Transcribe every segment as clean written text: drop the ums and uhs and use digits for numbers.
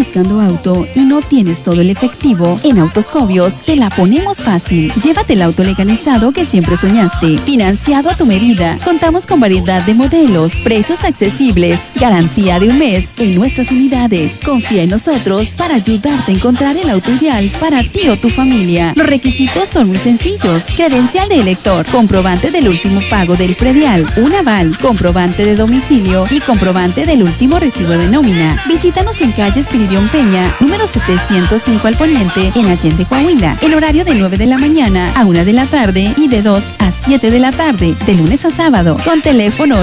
buscando auto y no tienes todo el efectivo, en Autoscobios te la ponemos fácil. Llévate el auto legalizado que siempre soñaste, financiado a tu medida. Contamos con variedad de modelos, precios accesibles, garantía de un mes en nuestras unidades. Confía en nosotros para ayudarte a encontrar el auto ideal para ti o tu familia. Los requisitos son muy sencillos: credencial de elector, comprobante del último pago del predial, un aval, comprobante de domicilio y comprobante del último recibo de nómina. Visítanos en calle Espiridión Peña, número 705 al poniente, en Allende, Coahuila. El horario de 9 de la mañana a 1 de la tarde y de 2 a 7 de la tarde, de lunes a sábado, con teléfono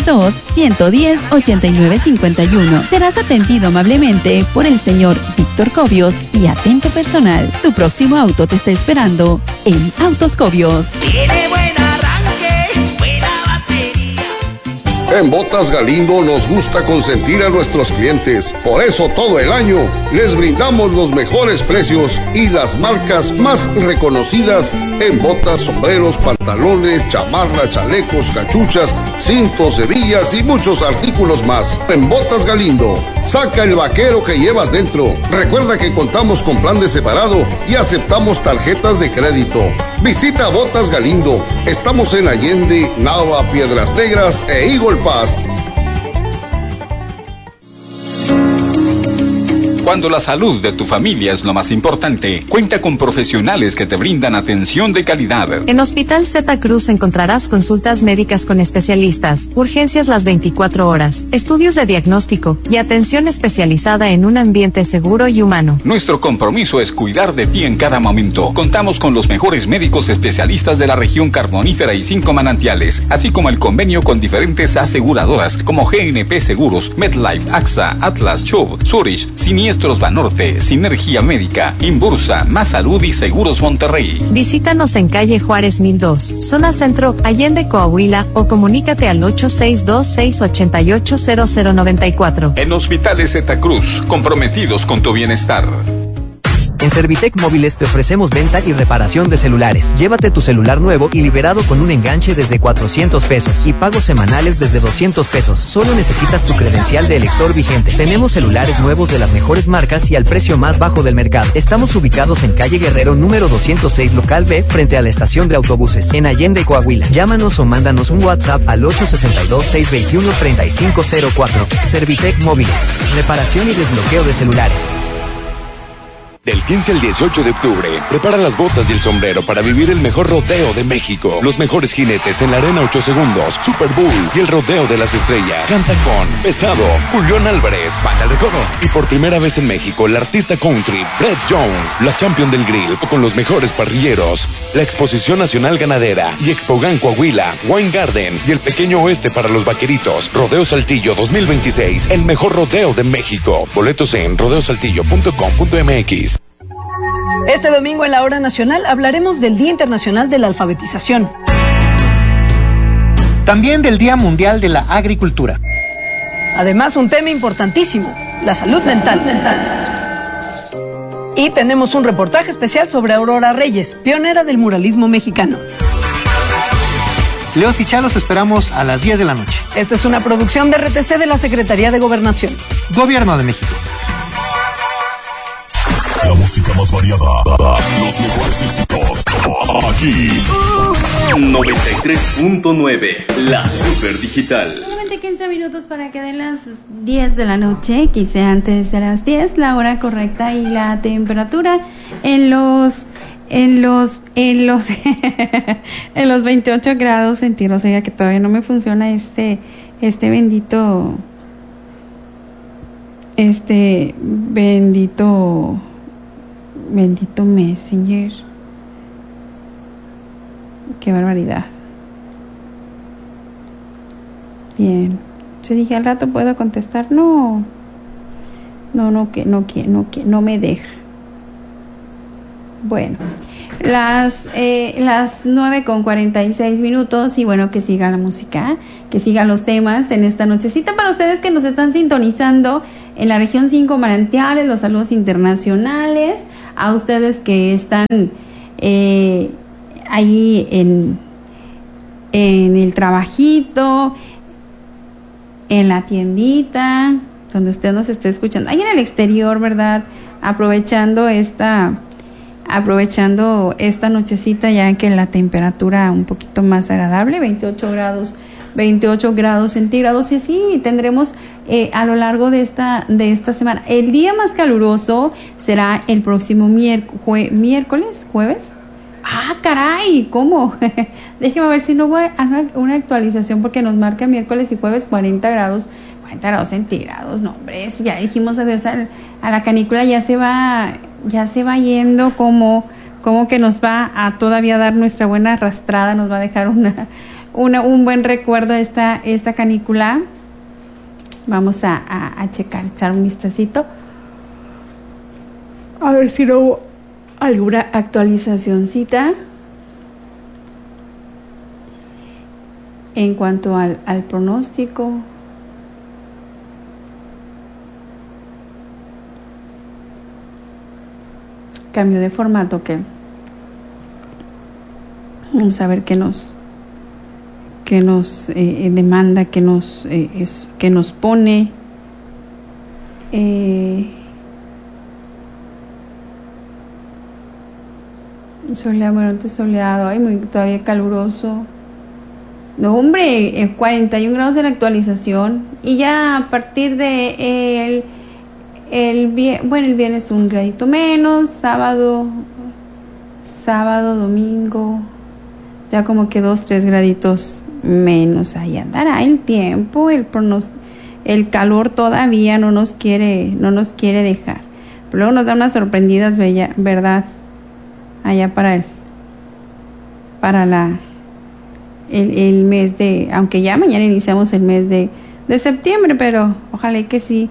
862-110-8951. Serás atendido amablemente por el señor Víctor Cobios y atento personal. Tu próximo auto te está esperando en Autoscobios. Tiene buen arranque, buena batería. En Botas Galindo nos gusta consentir a nuestros clientes. Por eso todo el año les brindamos los mejores precios y las marcas más reconocidas en botas, sombreros, pantalones, chamarras, chalecos, cachuchas, cintos, hebillas y muchos artículos más. En Botas Galindo, saca el vaquero que llevas dentro. Recuerda que contamos con plan de separado y aceptamos tarjetas de crédito. Visita Botas Galindo. Estamos en Allende, Nava, Piedras Negras e Eagle Pass. Cuando la salud de tu familia es lo más importante, cuenta con profesionales que te brindan atención de calidad. En Hospital Zeta Cruz encontrarás consultas médicas con especialistas, urgencias las 24 horas, estudios de diagnóstico y atención especializada en un ambiente seguro y humano. Nuestro compromiso es cuidar de ti en cada momento. Contamos con los mejores médicos especialistas de la región carbonífera y 5 manantiales, así como el convenio con diferentes aseguradoras como GNP Seguros, MedLife, AXA, Atlas, Chubb, Zurich, Siniestros Banorte, Sinergia Médica, Inbursa, Más Salud y Seguros Monterrey. Visítanos en calle Juárez 1002, zona centro, Allende, Coahuila, o comunícate al 862-688-0094. En Hospitales Zeta Cruz, comprometidos con tu bienestar. En Servitec Móviles te ofrecemos venta y reparación de celulares. Llévate tu celular nuevo y liberado con un enganche desde 400 pesos y pagos semanales desde 200 pesos. Solo necesitas tu credencial de elector vigente. Tenemos celulares nuevos de las mejores marcas y al precio más bajo del mercado. Estamos ubicados en calle Guerrero número 206 local B, frente a la estación de autobuses, en Allende, Coahuila. Llámanos o mándanos un WhatsApp al 862-621-3504. Servitec Móviles. Reparación y desbloqueo de celulares. Del 15 al 18 de octubre, prepara las botas y el sombrero para vivir el mejor rodeo de México. Los mejores jinetes en la Arena 8 Segundos, Super Bowl y el Rodeo de las Estrellas. Canta con Pesado, Julián Álvarez, Banda El Recodo. Y por primera vez en México, el artista country, Brett Young, la champion del grill, con los mejores parrilleros. La Exposición Nacional Ganadera y Expogan Coahuila, Wine Garden y el Pequeño Oeste para los vaqueritos. Rodeo Saltillo 2026, el mejor rodeo de México. Boletos en rodeosaltillo.com.mx. Este domingo en la Hora Nacional hablaremos del Día Internacional de la Alfabetización. También del Día Mundial de la Agricultura. Además, un tema importantísimo, la salud mental. Y tenemos un reportaje especial sobre Aurora Reyes, pionera del muralismo mexicano. Leos y Chalos esperamos a las 10 de la noche. Esta es una producción de RTC de la Secretaría de Gobernación. Gobierno de México. La música más variada, los mejores éxitos, aquí. 93.9, la super digital. Solamente 15 minutos para que den las 10 de la noche, quise antes de las 10, la hora correcta y la temperatura en los en los 28 grados centígrados. O sea que todavía no me funciona este bendito Messenger. Qué barbaridad. Bien. Yo dije, al rato puedo contestar. No me deja. Bueno, las 9:46 y bueno, que siga la música, que sigan los temas en esta nochecita. Para ustedes que nos están sintonizando en la región 5 Manantiales, los saludos internacionales. A ustedes que están ahí en el trabajito, en la tiendita, donde usted nos esté escuchando, ahí en el exterior, ¿verdad? Aprovechando esta nochecita, ya que la temperatura un poquito más agradable, 28 grados centígrados, y así tendremos a lo largo de esta semana. El día más caluroso será el próximo jueves. ¡Ah, caray! ¿Cómo? Déjeme ver si no hubo una actualización, porque nos marca miércoles y jueves 40 grados centígrados. No, hombre, ya dijimos adiós a la canícula, ya se va yendo, como que nos va a todavía dar nuestra buena arrastrada, nos va a dejar un buen recuerdo esta canícula. Vamos a echar un vistacito a ver si no hubo alguna actualizacióncita en cuanto al pronóstico. Cambio de formato, que vamos a ver qué nos demanda, que nos pone. Soleado, todavía caluroso. No, hombre, 41 grados de la actualización, y ya a partir de el viernes un gradito menos, sábado, domingo, ya como que 2-3 graditos menos. Ahí andará el tiempo, el calor todavía no nos quiere dejar. Pero luego nos da unas sorprendidas, ¿verdad? Allá para el mes de, aunque ya mañana iniciamos el mes de septiembre, pero ojalá que sí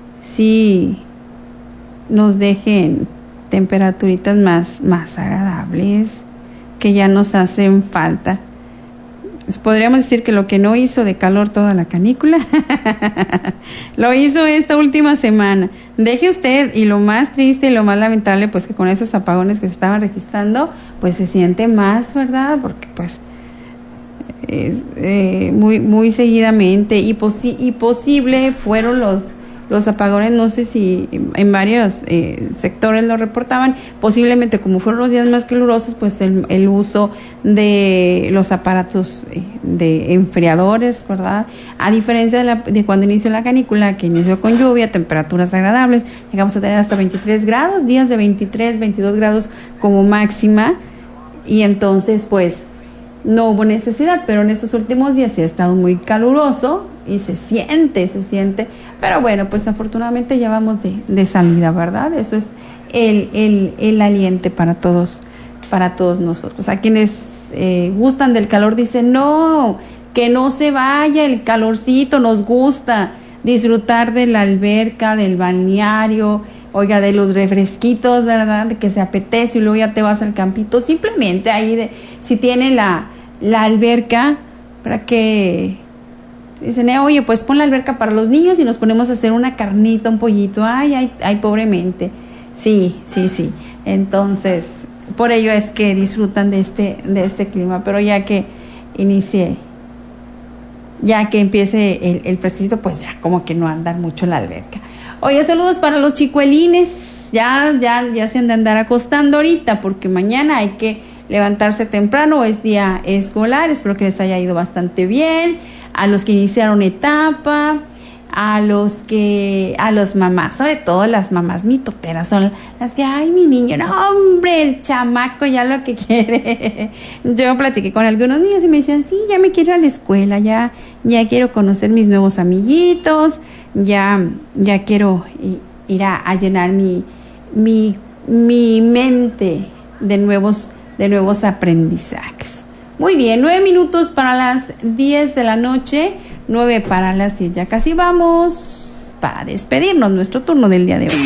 nos dejen temperaturitas más agradables, que ya nos hacen falta. Pues podríamos decir que lo que no hizo de calor toda la canícula lo hizo esta última semana. Deje usted, y lo más triste y lo más lamentable, pues que con esos apagones que se estaban registrando, pues se siente más, ¿verdad? Porque pues es muy seguidamente y posible fueron los apagones. No sé si en varios sectores lo reportaban, posiblemente como fueron los días más calurosos, pues el uso de los aparatos de enfriadores, ¿verdad? A diferencia de cuando inició la canícula, que inició con lluvia, temperaturas agradables, llegamos a tener hasta 23 grados, días de 23, 22 grados como máxima, y entonces pues no hubo necesidad, pero en esos últimos días sí ha estado muy caluroso y se siente, pero bueno, pues afortunadamente ya vamos de salida, ¿verdad? Eso es el aliente para todos nosotros. A quienes gustan del calor dicen, no, que no se vaya el calorcito, nos gusta disfrutar de la alberca, del balneario, oiga, de los refresquitos, ¿verdad? De que se apetece y luego ya te vas al campito, simplemente ahí si tiene la alberca, para que dicen, oye, pues pon la alberca para los niños y nos ponemos a hacer una carnita, un pollito, ay, pobremente. Sí. Entonces, por ello es que disfrutan de este clima, pero ya que empiece el fresquito, pues ya como que no andan mucho en la alberca. Oye, saludos para los chicuelines, ya se han de andar acostando ahorita, porque mañana hay que levantarse temprano, es día escolar, espero que les haya ido bastante bien. A los que iniciaron etapa, a las mamás, sobre todo las mamás mitoteras, son las que, ay, mi niño, no, hombre, el chamaco ya lo que quiere. Yo platiqué con algunos niños y me decían, sí, ya me quiero ir a la escuela, ya quiero conocer mis nuevos amiguitos, ya quiero ir a llenar mi mente de nuevos aprendizajes. Muy bien, 9 minutos para las 10 de la noche, 9 para las 10. Ya casi vamos para despedirnos, nuestro turno del día de hoy.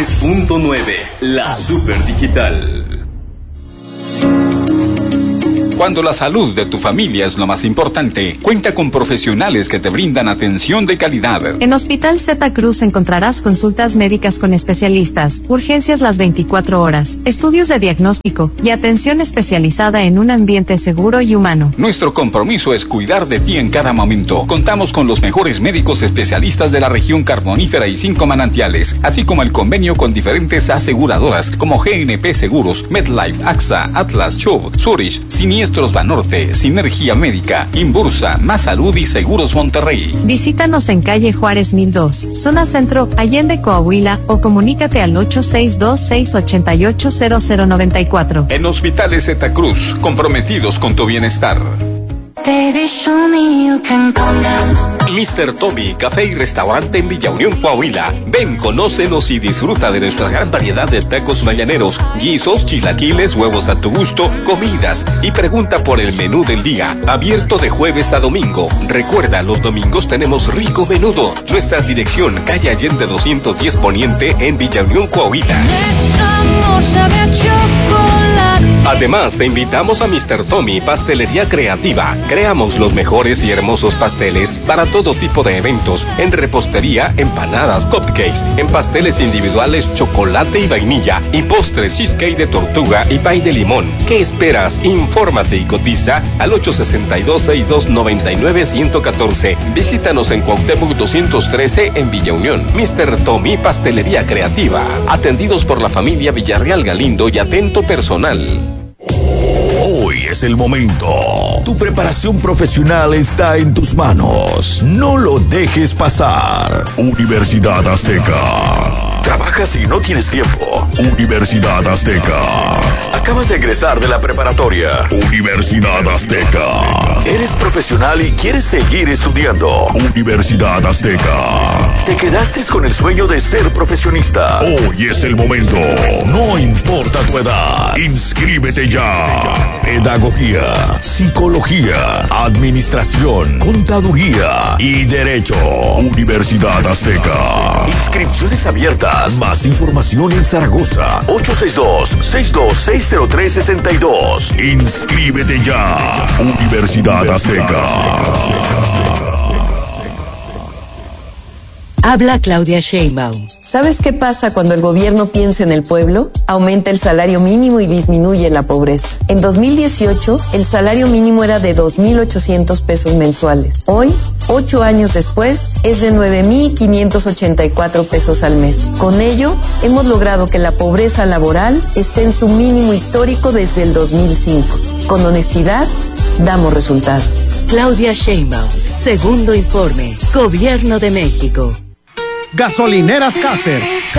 93.9, la Super Digital. Cuando la salud de tu familia es lo más importante, cuenta con profesionales que te brindan atención de calidad. En Hospital Zeta Cruz encontrarás consultas médicas con especialistas, urgencias las 24 horas, estudios de diagnóstico y atención especializada en un ambiente seguro y humano. Nuestro compromiso es cuidar de ti en cada momento. Contamos con los mejores médicos especialistas de la región carbonífera y 5 manantiales, así como el convenio con diferentes aseguradoras como GNP Seguros, MedLife, AXA, Atlas, Chubb, Zurich, Siniestros Banorte, Sinergia Médica, Inbursa, Más Salud y Seguros Monterrey. Visítanos en calle Juárez 1002, zona centro, Allende, Coahuila, o comunícate al 862-688-0094. En Hospitales Zeta Cruz, comprometidos con tu bienestar. Baby, show me you can calm down. Mr. Tommy, café y restaurante en Villa Unión, Coahuila. Ven, conócenos y disfruta de nuestra gran variedad de tacos mañaneros, guisos, chilaquiles, huevos a tu gusto, comidas, y pregunta por el menú del día. Abierto de jueves a domingo. Recuerda, los domingos tenemos rico menudo. Nuestra dirección, calle Allende 210 Poniente, en Villa Unión, Coahuila. Nuestro amor sabe a chocolate. Además, te invitamos a Mr. Tommy, Pastelería Creativa. Creamos los mejores y hermosos pasteles para todo tipo de eventos, en repostería, empanadas, cupcakes, en pasteles individuales, chocolate y vainilla, y postres, cheesecake de tortuga y pay de limón. ¿Qué esperas? Infórmate y cotiza al 862-6299-114. Visítanos en Cuauhtémoc 213 en Villa Unión. Mr. Tommy, Pastelería Creativa. Atendidos por la familia Villarreal Galindo y atento personal. Hoy es el momento. Tu preparación profesional está en tus manos. No lo dejes pasar. Universidad Azteca. ¿Trabajas y no tienes tiempo? Universidad Azteca. ¿Acabas de egresar de la preparatoria? Universidad Azteca. ¿Eres profesional y quieres seguir estudiando? Universidad Azteca. ¿Te quedaste con el sueño de ser profesionista? Hoy es el momento. No importa tu edad. Inscríbete ya. Pedagogía, psicología, administración, contaduría y derecho. Universidad Azteca. Inscripciones abiertas. Más información en Zaragoza. 862-6260362. Inscríbete ya. Universidad Azteca. Habla Claudia Sheinbaum. ¿Sabes qué pasa cuando el gobierno piensa en el pueblo? Aumenta el salario mínimo y disminuye la pobreza. En 2018, el salario mínimo era de 2,800 pesos mensuales. Hoy, 8 años después, es de 9,584 pesos al mes. Con ello, hemos logrado que la pobreza laboral esté en su mínimo histórico desde el 2005. Con honestidad, damos resultados. Claudia Sheinbaum. Segundo informe. Gobierno de México. Gasolineras Caser.